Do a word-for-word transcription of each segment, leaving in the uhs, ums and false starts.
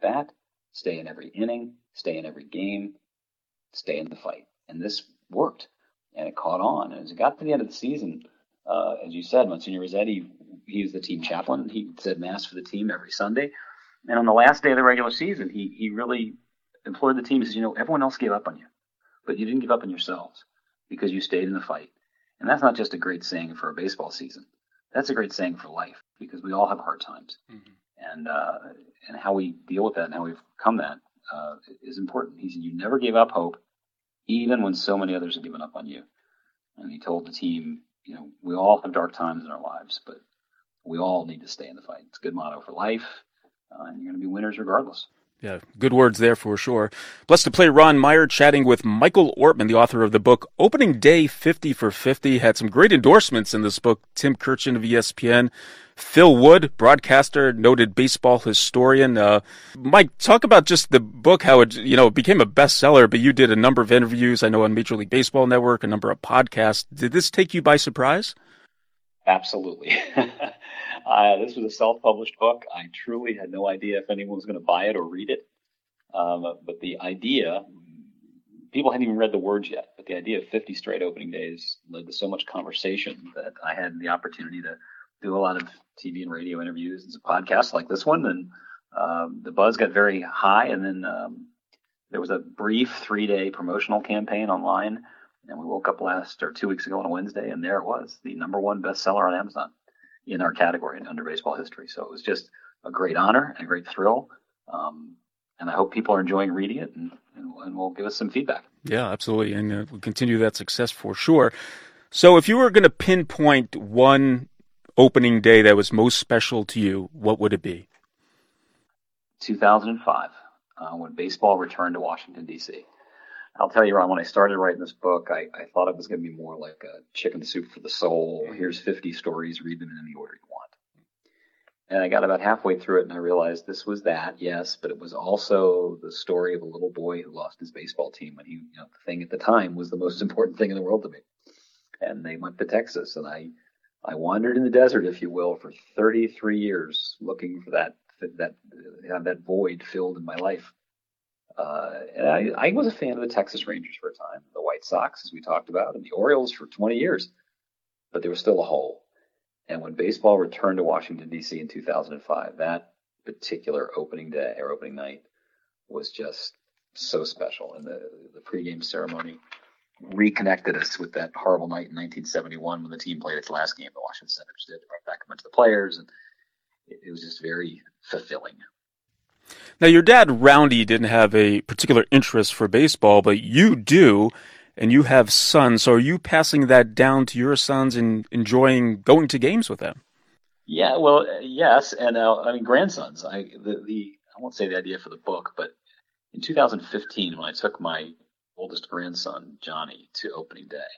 at-bat, stay in every inning, stay in every game, stay in the fight. And this worked, and it caught on. And as it got to the end of the season, uh, as you said, Monsignor Rossetti, he was the team chaplain. He said Mass for the team every Sunday. And on the last day of the regular season, he, he really implored the team. He says, you know, everyone else gave up on you, but you didn't give up on yourselves because you stayed in the fight. And that's not just a great saying for a baseball season. That's a great saying for life, because we all have hard times. Mm-hmm. And uh, and how we deal with that and how we overcome that uh, is important. He said, you never gave up hope, even when so many others have given up on you. And he told the team, you know, we all have dark times in our lives, but we all need to stay in the fight. It's a good motto for life, uh, and you're going to be winners regardless. Yeah, good words there for sure. Blessed to play Ron Meyer chatting with Michael Ortman, the author of the book Opening Day fifty for fifty. Had some great endorsements in this book. Tim Kirchin of E S P N, Phil Wood, broadcaster, noted baseball historian. Uh, Mike, talk about just the book, how it, you know, it became a bestseller, but you did a number of interviews, I know, on Major League Baseball Network, a number of podcasts. Did this take you by surprise? Absolutely. Uh, this was a self-published book. I truly had no idea if anyone was going to buy it or read it. Um, but the idea, people hadn't even read the words yet, but the idea of fifty straight opening days led to so much conversation that I had the opportunity to do a lot of T V and radio interviews and some podcasts like this one. And um, the buzz got very high. And then um, there was a brief three-day promotional campaign online. And we woke up last or two weeks ago on a Wednesday, and there it was, the number one bestseller on Amazon in our category in under baseball history. So it was just a great honor and a great thrill. Um, and I hope people are enjoying reading it, and, and, and will give us some feedback. Yeah, absolutely. And uh, we'll continue that success for sure. So if you were going to pinpoint one opening day that was most special to you, what would it be? two thousand five, uh, when baseball returned to Washington, D C I'll tell you, Ron, when I started writing this book, I, I thought it was going to be more like a chicken soup for the soul. Here's fifty stories, read them in any order you want. And I got about halfway through it, and I realized this was that, yes, but it was also the story of a little boy who lost his baseball team when he, you know, the thing at the time was the most important thing in the world to me. And they went to Texas, and I, I wandered in the desert, if you will, for thirty-three years, looking for that that uh, that void filled in my life. Uh, and I, I was a fan of the Texas Rangers for a time, the White Sox, as we talked about, and the Orioles for twenty years, but there was still a hole. And when baseball returned to Washington, D C in two thousand five, that particular opening day or opening night was just so special. And the, the pregame ceremony reconnected us with that horrible night in nineteen seventy-one when the team played its last game. The Washington Senators did, right back up to the players, and it, it was just very fulfilling. Now, your dad, Roundy, didn't have a particular interest for baseball, but you do, and you have sons. So are you passing that down to your sons and enjoying going to games with them? Yeah, well, yes, and uh, I mean grandsons. I the, the I won't say the idea for the book, but in two thousand fifteen, when I took my oldest grandson Johnny to opening day,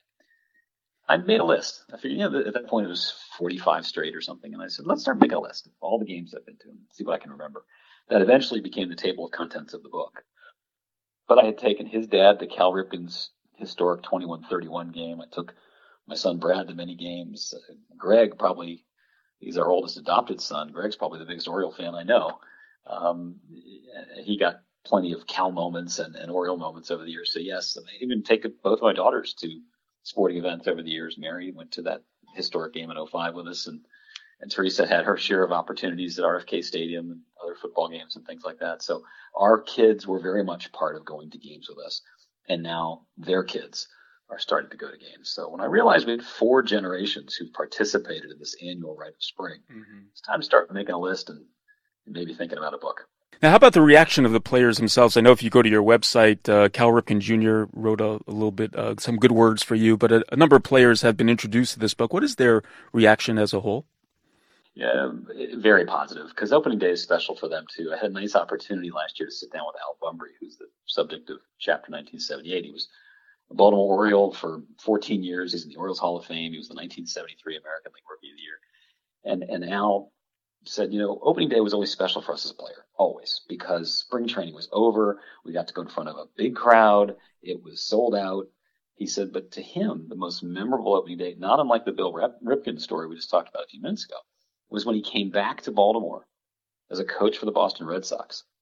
I made a list. I figured, you know, at that point it was forty-five straight or something, and I said, let's start making a list of all the games I've been to and see what I can remember. That eventually became the table of contents of the book. But I had taken his dad to Cal Ripken's historic twenty-one thirty-one game. I took my son Brad to many games. Uh, Greg probably, he's our oldest adopted son. Greg's probably the biggest Oriole fan I know. Um, he got plenty of Cal moments and, and Oriole moments over the years. So yes, I even taken both of my daughters to sporting events over the years. Mary went to that historic game in oh five with us, and And Teresa had her share of opportunities at R F K Stadium and other football games and things like that. So our kids were very much part of going to games with us. And now their kids are starting to go to games. So when I realized we had four generations who participated in this annual Rite of Spring, mm-hmm. it's time to start making a list and maybe thinking about a book. Now, how about the reaction of the players themselves? I know if you go to your website, uh, Cal Ripken Junior wrote a, a little bit, uh, some good words for you, but a, a number of players have been introduced to this book. What is their reaction as a whole? Yeah, very positive, because opening day is special for them too. I had a nice opportunity last year to sit down with Al Bumbry, who's the subject of Chapter nineteen seventy-eight. He was a Baltimore Oriole for fourteen years. He's in the Orioles Hall of Fame. He was the nineteen seventy-three American League Rookie of the Year. And and Al said, you know, opening day was always special for us as a player, always, because spring training was over. We got to go in front of a big crowd. It was sold out. He said, but to him, the most memorable opening day, not unlike the Bill Ripken story we just talked about a few minutes ago, was when he came back to Baltimore as a coach for the Boston Red Sox